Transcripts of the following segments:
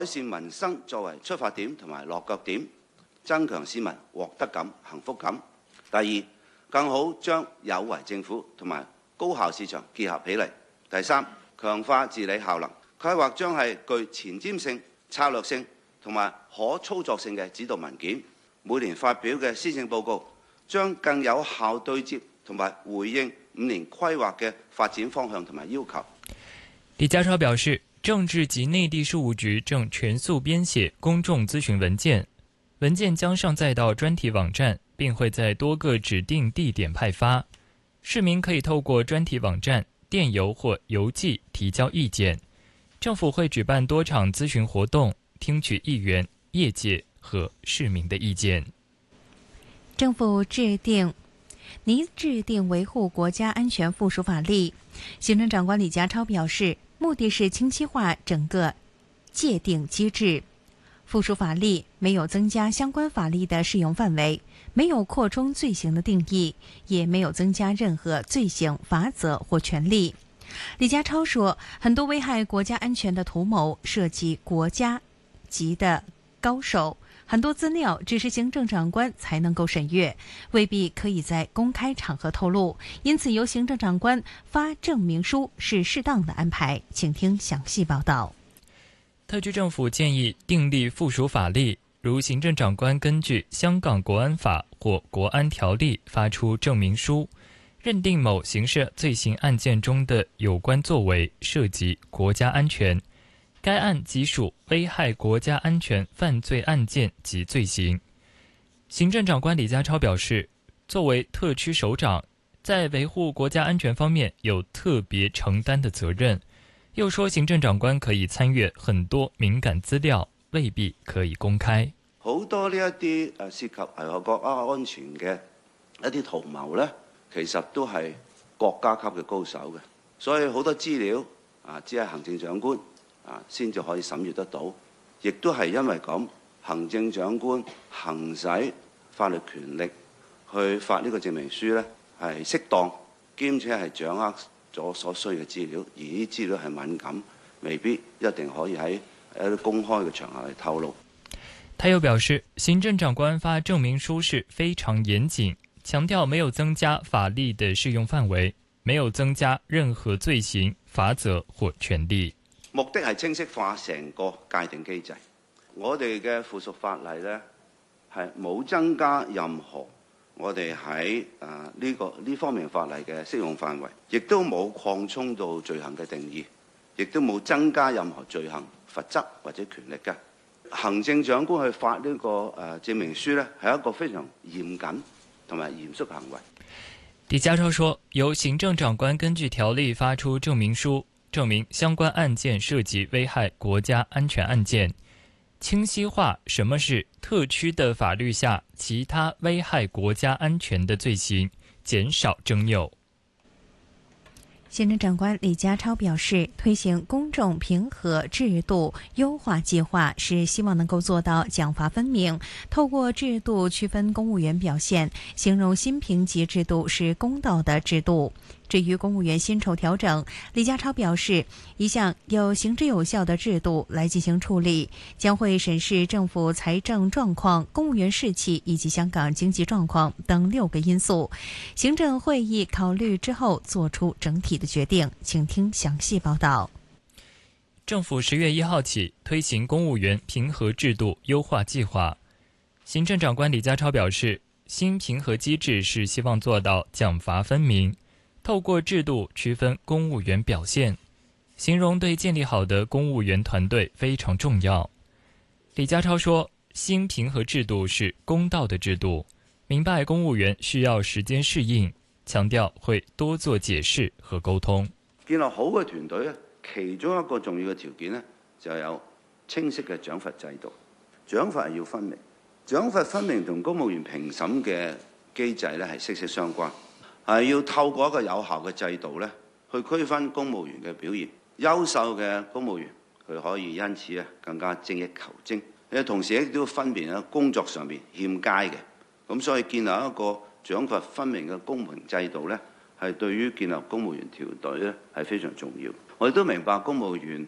改善民生作為出發點同埋落腳點，增強市民獲得感、幸福感。第二，更好將有為政府同埋高效市場結合起嚟。第三，強化治理效能，規劃將係具前瞻性、策略性同埋可操作性嘅指導文件。每年發表嘅施政報告將更有效對接同埋回應5年規劃嘅發展方向同埋要求。 李家超表示，政治及內地事務局正全速編寫公眾諮詢文件，文件將上載到專題網站，並會在多個指定地點派發。市民可以透過專題網站、電郵或郵寄提交意見。政府會舉辦多場諮詢活動，聽取議員、業界和市民的意見。 政府擬制定維護國家安全附屬法例。行政長官李家超表示，目的是清晰化整個界定機制。附屬法例沒有增加相關法律的適用範圍，沒有擴充罪行的定義，也沒有增加任何罪行、罰則或權利。李家超說，很多危害國家安全的圖謀涉及國家級的高手，很多資料只是行政長官才能夠審閱，未必可以在公開場合透露，因此由行政長官發證明書是適當的安排。請聽詳細報道。 特區政府建議訂立附屬法例，如行政長官根據香港國安法或國安條例發出證明書，認定某刑事罪行案件中的有關作為涉及國家安全，該案即屬危害國家安全犯罪案件及罪行。行政長官李家超表示，作為特區首長，在維護國家安全方面有特別承擔的責任。又說，行政長官可以參閱很多敏感資料，未必可以公開。 好多呢一啲涉及危害國家安全嘅一啲圖謀呢，其實都係國家級嘅高手嘅，所以好多資料只係行政長官先至可以審閱得到，亦都係因為咁，行政長官行使法律權力去發呢個證明書呢，係適當，兼且係掌握咗所需嘅資料，而呢啲資料係敏感，未必一定可以喺一啲公開嘅場合嚟透露。 他又表示，行政長官發證明書是非常嚴謹，強調沒有增加法律的適用範圍，沒有增加任何罪行、罰則或權利。 目的係清晰化成個界定機制。我哋嘅附屬法例呢，係冇增加任何我哋喺呢方面法例嘅適用範圍，亦都冇擴充到罪行嘅定義，亦都冇增加任何罪行、罰則或者權力嘅。行政長官去發呢個證明書呢，係一個非常嚴謹同埋嚴肅嘅行為。 李家超說，由行政長官根據條例發出證明書，證明相關案件涉及危害國家安全案件，清晰化什麼是特區的法律下其他危害國家安全的罪行，減少爭拗。 行政長官李家超表示，推行公正平和制度優化計劃是希望能夠做到獎罰分明，透過制度區分公務員表現，形容新評級制度是公道的制度。至於公務員薪酬調整，李家超表示，一項有行之有效的制度來進行處理，將會審視政府財政狀況、公務員士氣以及香港經濟狀況等6個因素。行政會議考慮之後做出整體的決定。請聽詳細報道。 政府10月1號起推行公務員評核制度優化計劃。行政長官李家超表示，新評核機制是希望做到獎罰分明，透過制度區分公務員表現，形容對建立好的公務員團隊非常重要。李家超說，新評核制度是公道的制度，明白公務員需要時間適應，強調會多做解釋和溝通。 建立好嘅團隊咧，其中一個重要嘅條件咧，就有清晰嘅獎罰制度。獎罰係要分明，獎罰分明同公務員評審嘅機制咧係息息相關。係要透過一個有效嘅制度咧，去區分公務員嘅表現。優秀嘅公務員，佢可以因此更加精益求精。同時亦都分辨工作上面欠佳嘅。咁所以建立一個獎罰分明嘅公務員制度咧，係對於建立公務員團隊咧係非常重要。我哋都明白公務員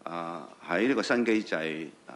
喺呢個新機制